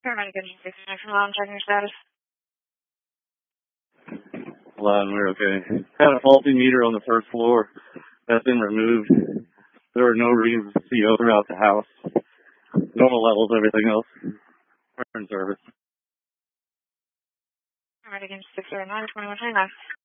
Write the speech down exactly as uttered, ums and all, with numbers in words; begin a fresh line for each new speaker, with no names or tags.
Paramedic engine six nine from Lounge, checking your status.
Line, we're okay. Had a faulty meter on the first floor. That's been removed. There were no readings of C O throughout the house. Normal levels, everything else. We're in service.
Paramedic engine six zero nine, twenty-one twenty-nine.